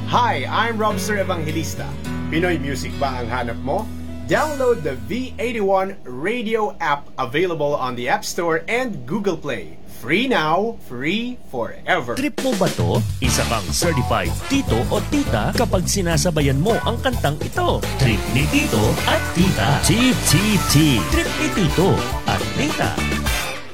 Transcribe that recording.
Hi, I'm Robster Evangelista. Pinoy music ba ang hanap mo? Download the V81 radio app available on the App Store and Google Play. Free now, free forever. Trip mo ba to? Isa kang certified tito o tita kapag sinasabayan mo ang kantang ito. Trip ni tito at tita. TTT. Trip ni tito at tita.